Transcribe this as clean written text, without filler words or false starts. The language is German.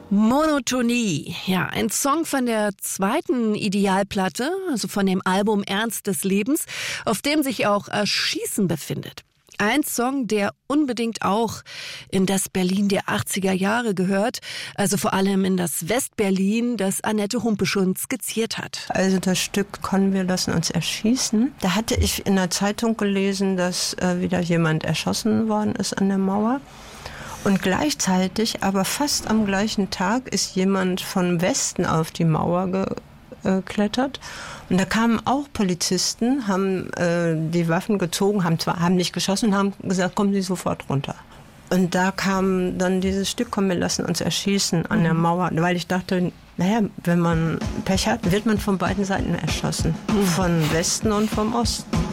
Monotonie, ja, ein Song von der zweiten Idealplatte, also von dem Album Ernst des Lebens, auf dem sich auch Erschießen befindet. Ein Song, der unbedingt auch in das Berlin der 80er Jahre gehört, also vor allem in das Westberlin, das Annette Humpe schon skizziert hat. Also das Stück Komm, wir lassen uns erschießen. Da hatte ich in der Zeitung gelesen, dass wieder jemand erschossen worden ist an der Mauer. Und gleichzeitig, aber fast am gleichen Tag, ist jemand von Westen auf die Mauer geklettert. Und da kamen auch Polizisten, haben die Waffen gezogen, haben nicht geschossen und haben gesagt, kommen Sie sofort runter. Und da kam dann dieses Stück, komm, wir lassen uns erschießen an der Mauer. Weil ich dachte, naja, wenn man Pech hat, wird man von beiden Seiten erschossen. Von Westen und vom Osten.